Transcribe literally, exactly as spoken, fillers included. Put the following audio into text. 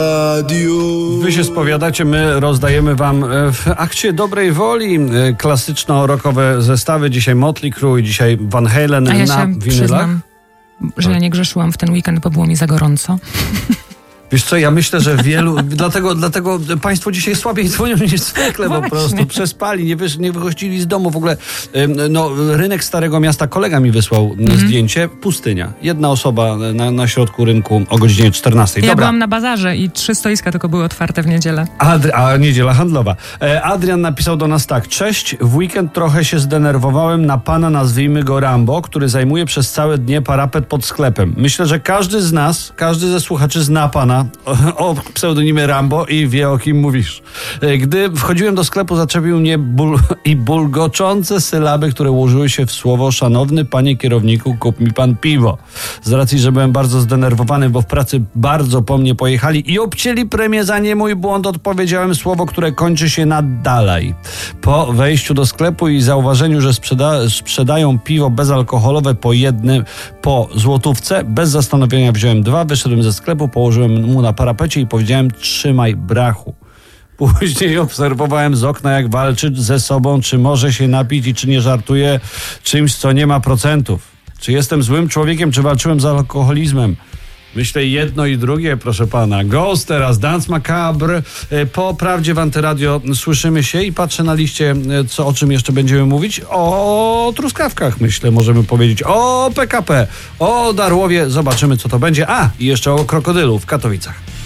Wy się spowiadacie, my rozdajemy wam w akcie dobrej woli klasyczno-rockowe zestawy. Dzisiaj Motley Crue, dzisiaj Van Halen A ja na się winylach. przyznam, że ja nie grzeszyłam w ten weekend, bo było mi za gorąco. Wiesz co, ja myślę, że wielu, dlatego, dlatego państwo dzisiaj słabiej dzwonią niż zwykle po prostu. Przespali, nie, wysz, nie wychodzili z domu w ogóle. No, rynek Starego Miasta, kolega mi wysłał mm. zdjęcie, pustynia. Jedna osoba na, na środku rynku o godzinie czternastej. Ja Dobra. byłam na bazarze i trzy stoiska tylko były otwarte w niedzielę. Adri- a niedziela handlowa. Adrian napisał do nas tak. Cześć, w weekend trochę się zdenerwowałem na pana, nazwijmy go Rambo, który zajmuje przez całe dnie parapet pod sklepem. Myślę, że każdy z nas, każdy ze słuchaczy zna pana o, o pseudonimie Rambo i wie, o kim mówisz. Gdy wchodziłem do sklepu, zaczepił mnie ból i bulgoczące sylaby, które ułożyły się w słowo: szanowny panie kierowniku, kup mi pan piwo. Z racji, że byłem bardzo zdenerwowany, bo w pracy bardzo po mnie pojechali i obcięli premię za nie mój błąd, odpowiedziałem słowo, które kończy się na dalej. Po wejściu do sklepu i zauważeniu, że sprzeda- sprzedają piwo bezalkoholowe po jednym, po złotówce, bez zastanowienia wziąłem dwa, wyszedłem ze sklepu, położyłem mu na parapecie i powiedziałem: trzymaj, brachu. Później obserwowałem z okna, jak walczy ze sobą, czy może się napić i czy nie żartuje czymś, co nie ma procentów. Czy jestem złym człowiekiem, czy walczyłem z alkoholizmem? Myślę jedno i drugie, proszę pana. Ghost teraz, Dance Macabre. Po Prawdzie w Antyradio słyszymy się i patrzę na liście, co, o czym jeszcze będziemy mówić. O truskawkach, myślę, możemy powiedzieć. O P K P, o Darłowie. Zobaczymy, co to będzie. A, i jeszcze o krokodylu w Katowicach.